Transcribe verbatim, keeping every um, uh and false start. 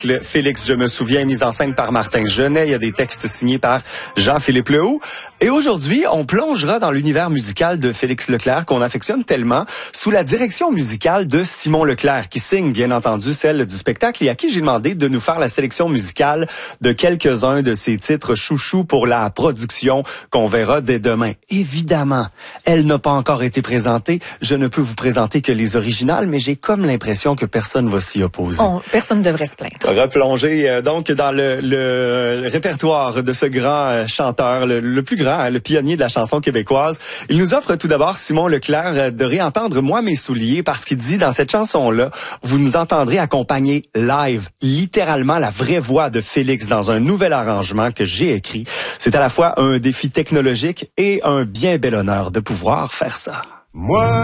Félix, je me souviens, mise en scène par Martin Genet. Il y a des textes signés par Jean-Philippe Lehoux. Et aujourd'hui, on plongera dans l'univers musical de Félix Leclerc qu'on affectionne tellement sous la direction musicale de Simon Leclerc, qui signe bien entendu celle du spectacle et à qui j'ai demandé de nous faire la sélection musicale de quelques-uns de ses titres chouchous pour la production qu'on verra dès demain. Évidemment, elle n'a pas encore été présentée. Je ne peux vous présenter que les originales, mais j'ai comme l'impression que personne va s'y opposer. On, personne ne devrait se plaindre. Replonger euh, donc dans le, le répertoire de ce grand euh, chanteur, le, le plus grand, hein, le pionnier de la chanson québécoise. Il nous offre tout d'abord, Simon Leclerc, euh, de réentendre Moi mes souliers, parce qu'il dit dans cette chanson-là, vous nous entendrez accompagner live, littéralement la vraie voix de Félix dans un nouvel arrangement que j'ai écrit. C'est à la fois un défi technologique et un bien bel honneur de pouvoir faire ça. Moi